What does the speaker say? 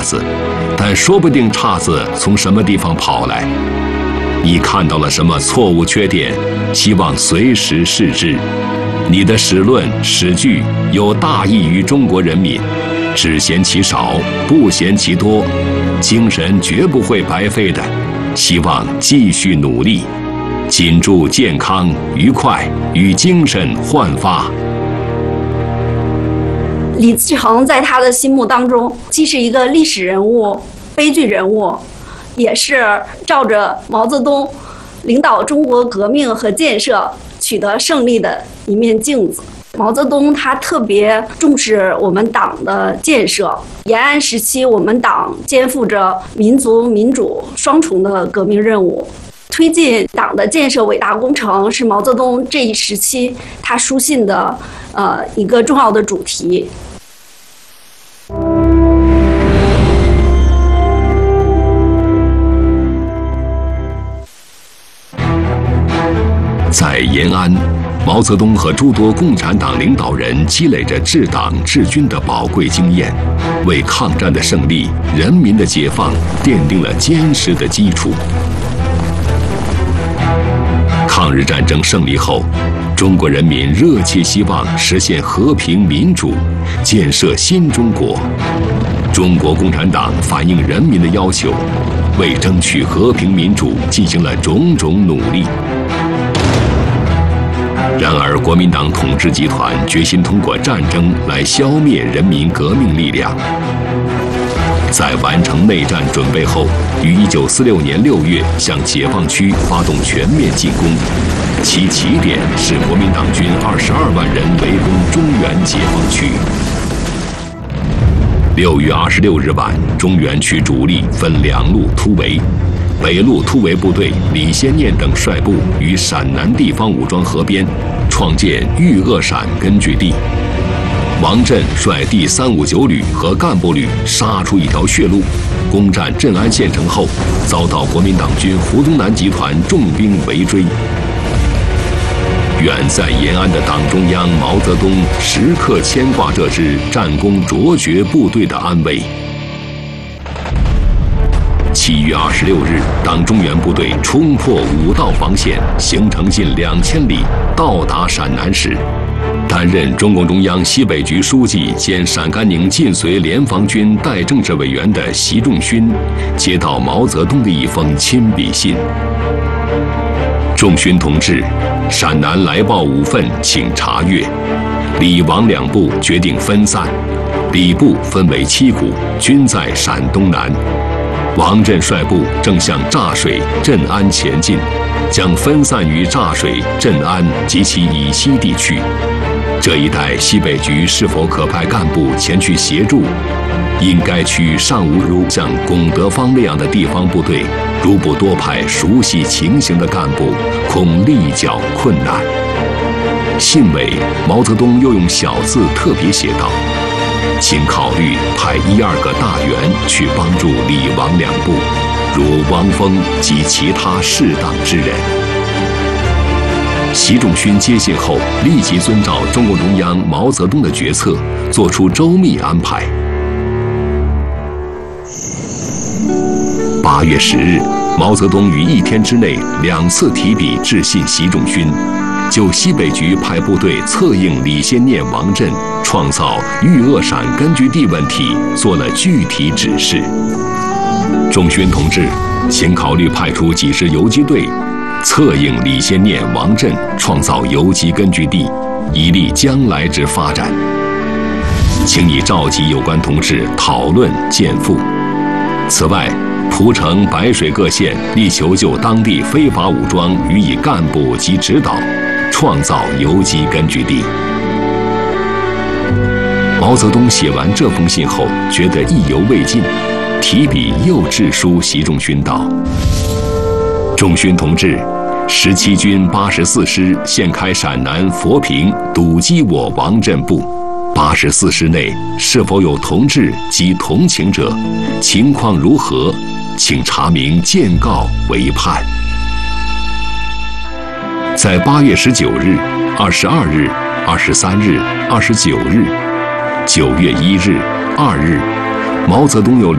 子，但说不定岔子从什么地方跑来。你看到了什么错误缺点，希望随时视之。你的史论史句有大益于中国人民，只嫌其少，不嫌其多，精神绝不会白费的。希望继续努力，谨祝健康愉快与精神焕发。 李自成在他的心目当中，既是一个历史人物、悲剧人物，也是照着毛泽东领导中国革命和建设取得胜利的一面镜子。毛泽东他特别重视我们党的建设，延安时期我们党肩负着民族民主双重的革命任务，推进党的建设伟大工程是毛泽东这一时期他书信的一个重要的主题。 在延安，毛泽东和诸多共产党领导人积累着治党治军的宝贵经验，为抗战的胜利、人民的解放奠定了坚实的基础。抗日战争胜利后，中国人民热切希望实现和平民主，建设新中国。中国共产党反映人民的要求，为争取和平民主进行了种种努力。然而，国民党统治集团决心通过战争来消灭人民革命力量。在完成内战准备后，于1946年6月向解放区发动全面进攻，其起点是国民党军22万人围攻中原解放区。6月26日晚，中原区主力分2路突围。北路突围部队李先念等率部与陕南地方武装合编，创建豫鄂陕根据地。王震率第359旅和干部旅杀出一条血路，攻占镇安县城后，遭到国民党军胡宗南集团重兵围追。远在延安的党中央毛泽东时刻牵挂这支战功卓绝部队的安危。7月26日，当中原部队冲破5道防线，行程近2000里，到达陕南时，担任中共中央西北局书记兼陕甘宁晋绥联防军代政治委员的习仲勋，接到毛泽东的一封亲笔信。仲勋同志，陕南来报5份，请查阅。李王两部决定分散，李部分为7股，均在陕东南。王震率部正向柞水、镇安前进，将分散于柞水、镇安及其以西地区。这一带西北局是否可派干部前去协助？因该区尚无如像龚德芳那样的地方部队，如不多派熟悉情形的干部，恐力较困难。信尾，毛泽东又用小字特别写道：请考虑派1、2个大员去帮助李王两部，如汪峰及其他适当之人。习仲勋接信后，立即遵照中共中央毛泽东的决策，作出周密安排。8月10日，毛泽东于1天之内2次提笔致信习仲勋，就西北局派部队策应李先念、王震创造豫鄂陕根据地问题做了具体指示。仲勋同志，请考虑派出几支游击队，策应李先念、王震创造游击根据地，以利将来之发展。请你召集有关同志讨论见复。此外，蒲城、白水各县力求就当地非法武装予以干部及指导，创造游击根据地。毛泽东写完这封信后，觉得意犹未尽，提笔又致书习仲勋道：仲勋同志，17军84师现开陕南佛坪堵击我王震部，84师内是否有同志及同情者？情况如何？请查明见告为盼。在8月19日、22日、23日、29日、9月1日、2日，毛泽东有